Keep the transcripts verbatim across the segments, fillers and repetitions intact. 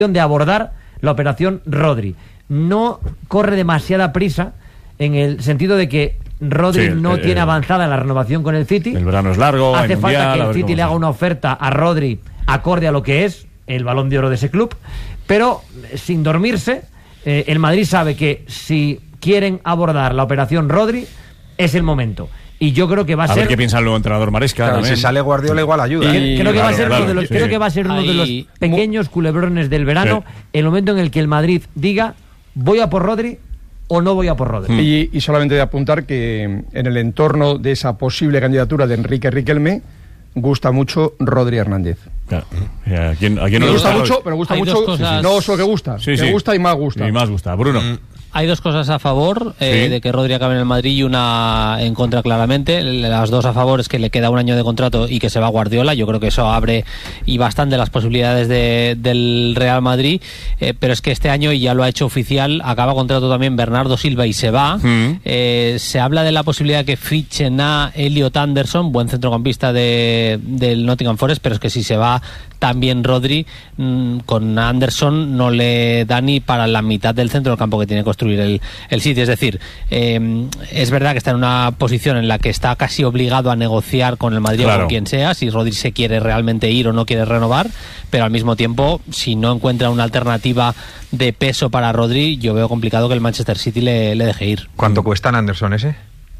de abordar la operación Rodri. No corre demasiada prisa en el sentido de que Rodri sí, no eh, tiene avanzada la renovación con el City. El verano es largo. Hace falta mundial, que el City le haga una oferta a Rodri acorde a lo que es el Balón de Oro de ese club, pero sin dormirse, eh, el Madrid sabe que si quieren abordar la operación Rodri es el momento. Y yo creo que va a, a ser... A ver qué piensa el nuevo entrenador Maresca. Claro, si sale Guardiola igual ayuda. ¿eh? Creo, que claro, va a ser claro, uno de los, sí. creo que va a ser uno Hay... de los pequeños culebrones del verano, sí. el momento en el que el Madrid diga, voy a por Rodri o no voy a por Rodri. Y, y solamente de apuntar que en el entorno de esa posible candidatura de Enrique Riquelme gusta mucho Rodri Hernández. Claro. ¿A quién, a quién me no gusta, gusta mucho, pero gusta Hay mucho, cosas... no solo que gusta, sí, que sí. gusta y más gusta. Y más gusta. Bruno. Mm. Hay dos cosas a favor eh, sí. de que Rodri acabe en el Madrid y una en contra claramente. Las dos a favor es que le queda un año de contrato y que se va Guardiola. Yo creo que eso abre y bastante las posibilidades de, del Real Madrid. Eh, pero es que este año, y ya lo ha hecho oficial, acaba contrato también Bernardo Silva y se va. Mm. Eh, se habla de la posibilidad de que fichen a Elliot Anderson, buen centrocampista de, del Nottingham Forest, pero es que si se va también Rodri, mmm, con Anderson no le da ni para la mitad del centro del campo que tiene que construir el, el City. Es decir, eh, es verdad que está en una posición en la que está casi obligado a negociar con el Madrid, claro, o con quien sea, si Rodri se quiere realmente ir o no quiere renovar, pero al mismo tiempo, si no encuentra una alternativa de peso para Rodri, yo veo complicado que el Manchester City le, le deje ir. ¿Cuánto cuesta en Anderson ese?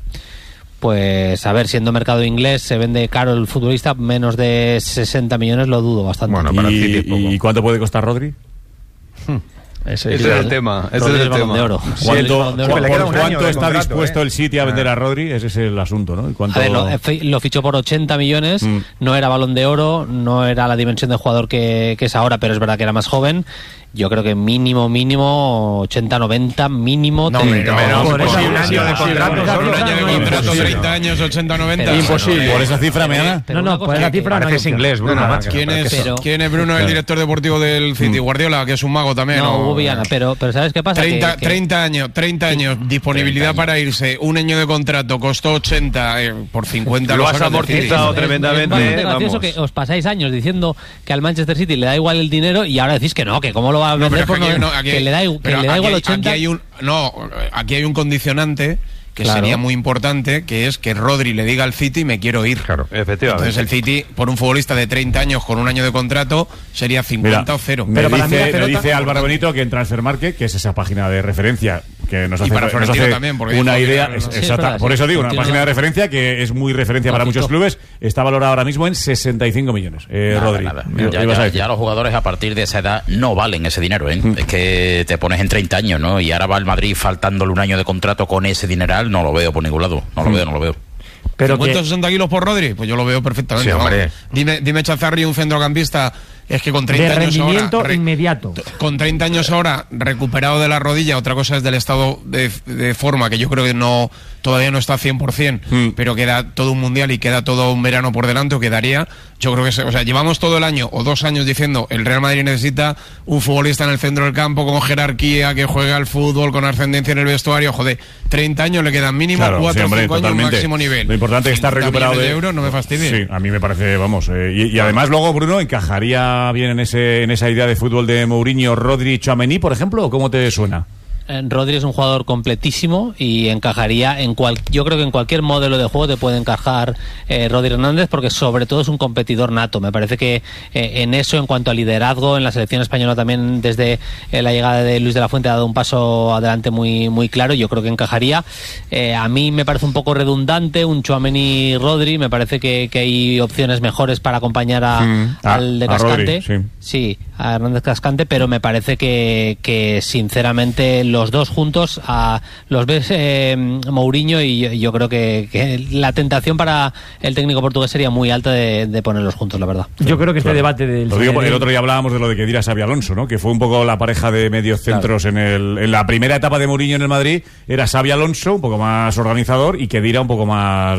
Pues, a ver, siendo mercado inglés, se vende caro el futbolista, menos de sesenta millones, lo dudo bastante. Bueno, para ¿Y, el City ¿Y cuánto puede costar Rodri? Hmm. Ese, ese es el tema. Ese Rodri es el Balón tema. de Oro. ¿Cuánto, de oro. ¿por cuánto está contrato, dispuesto eh? el City a vender a Rodri? Ese es el asunto, ¿no? ¿Cuánto... A ver, lo, lo fichó por ochenta millones, mm. no era Balón de Oro, no era la dimensión de jugador que, que es ahora, pero es verdad que era más joven. Yo creo que mínimo, mínimo, ochenta, noventa, mínimo... No, hombre, no, no, por eso, eso un año de contrato, solo un año de contrato, treinta años, ochenta, noventa. Imposible. Por esa cifra, Meana. No, no, por esa cifra no. Es inglés, Bruno. ¿Quién es, ¿Quién es Bruno, el director deportivo del City? Guardiola, que es un mago también. No, Hugo Viana, pero, pero ¿sabes qué pasa? treinta, que, que... treinta años, treinta años, disponibilidad para irse, un año de contrato, costó ochenta, eh, por cincuenta. Lo has amortizado tremendamente. Es gracioso que os pasáis años diciendo que al Manchester City le da igual el dinero y ahora decís que no, que cómo lo va a vender por no... No, aquí, que le da, que le da igual ochenta. Aquí hay un, no, aquí hay un condicionante que claro. sería muy importante, que es que Rodri le diga al City, me quiero ir. Claro, efectivamente. Entonces el City, por un futbolista de treinta años con un año de contrato, sería cincuenta Mira, o cero. Me Pero dice, para mí me dice Álvaro Benito que en Transfer Market, que es esa página de referencia que nos hace, y para nos hace también, una idea, no, es, no, exacta, sí, verdad, por eso digo, una continúa. página de referencia que es muy referencia para muchos clubes, está valorada ahora mismo en sesenta y cinco millones. Eh, nada, Rodri. Nada. Ya, ya, ya los jugadores a partir de esa edad no valen ese dinero, ¿eh? Mm. Es que te pones en treinta años, ¿no? Y ahora va el Madrid faltándole un año de contrato con ese dineral, no lo veo por ningún lado, no lo mm. veo, no lo veo. Pero cincuenta o sesenta kilos por Rodri, pues yo lo veo perfectamente. Sí, hombre. ¿No? Dime, dime Chazarri, un centrocampista, es que con treinta de años rendimiento ahora, re, inmediato. Con treinta años ahora, recuperado de la rodilla, otra cosa es del estado de, de forma, que yo creo que no todavía no está cien por ciento, mm. pero queda todo un mundial y queda todo un verano por delante, o quedaría, yo creo que, se, o sea, llevamos todo el año o dos años diciendo, el Real Madrid necesita un futbolista en el centro del campo con jerarquía, que juegue al fútbol, con ascendencia en el vestuario, joder, treinta años le quedan mínimo, claro, cuatro o sí, cinco años máximo nivel. Lo importante es que está recuperado de... de euros, no me fastidie. Sí, a mí me parece, vamos, eh, y, y además luego, Bruno, ¿encajaría bien en ese en esa idea de fútbol de Mourinho, Rodri, Tchouaméni, por ejemplo, o cómo te suena? Rodri es un jugador completísimo y encajaría en cual, yo creo que en cualquier modelo de juego te puede encajar eh, Rodri Hernández, porque sobre todo es un competidor nato. Me parece que eh, en eso, en cuanto a liderazgo, en la selección española también desde eh, la llegada de Luis de la Fuente ha dado un paso adelante muy muy claro. Yo creo que encajaría. Eh, a mí me parece un poco redundante un Tchouaméni Rodri. Me parece que, que hay opciones mejores para acompañar a, mm. al de Cascante. A Rodri, sí. sí, a Hernández Cascante, pero me parece que, que sinceramente los dos juntos a los ves eh, Mourinho y yo, yo creo que, que la tentación para el técnico portugués sería muy alta de, de ponerlos juntos, la verdad. Yo creo que este claro. debate del... Lo digo porque el otro día hablábamos de lo de que diera Xabi Alonso, ¿no? Que fue un poco la pareja de medios centros claro. en, el, en la primera etapa de Mourinho en el Madrid, era Xabi Alonso, un poco más organizador, y que Dira un poco más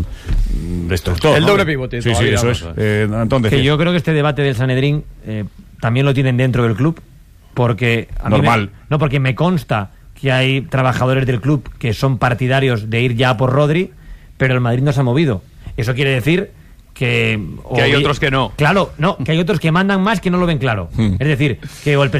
mm, destructor. El ¿no? doble pivote. Sí, sí, eso es. Eh, entonces, que yo creo que este debate del Sanedrín eh, también lo tienen dentro del club, porque a normal. Mí me, no, porque me consta que hay trabajadores del club que son partidarios de ir ya por Rodri, pero el Madrid no se ha movido. Eso quiere decir que, Que hay o- otros que no. Claro, no, que hay otros que mandan más que no lo ven claro. Mm. Es decir, que o el